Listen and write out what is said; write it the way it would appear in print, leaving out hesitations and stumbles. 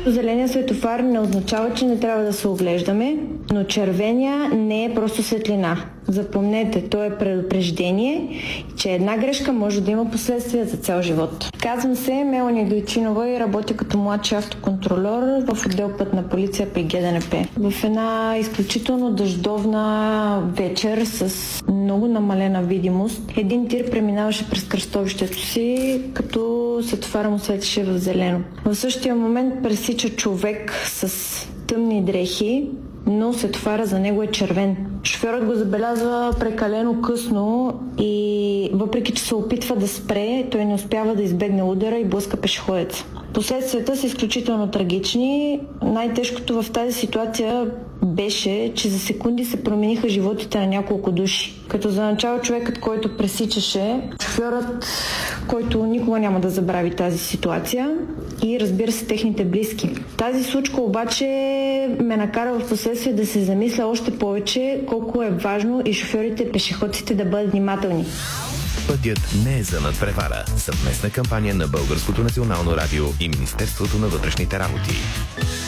защото зеления светофар не означава, че не трябва да се оглеждаме, но червения не е просто светлина. Запомнете, то е предупреждение, че една грешка може да има последствия за цял живот. Казвам се Мелани Дойчинова и работя като младши автоконтролер в отдел Пътна полиция при ГДНП. В една изключително дъждовна вечер с много намалена видимост, един тир преминаваше през кръстовището си, като светофара му светеше в зелено. В същия момент пресича човек с тъмни дрехи, но светофара за него е червен. Шофьорът го забелязва прекалено късно и въпреки, че се опитва да спре, той не успява да избегне удара и блъска пешеходеца. Последствията са изключително трагични. Най-тежкото в тази ситуация беше, че за секунди се промениха животите на няколко души. Като за начало човекът, който пресичаше, шофьорът, който никога няма да забрави тази ситуация, и разбира се техните близки. Тази случка обаче ме накара в последствие да се замисля още повече колко е важно и шофьорите и пешеходците да бъдат внимателни. Пътят не е за надпревара. Съвместна кампания на Българското национално радио и Министерството на вътрешните работи.